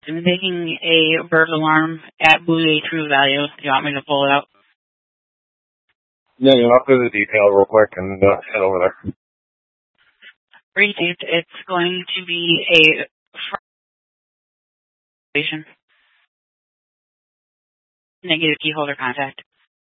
I'm taking a bird alarm at Blue Day True Value. Do you want me to pull it out? Yeah, you'll have to do the detail real quick and head over there. Received. It's going to be a station. Negative key holder contact.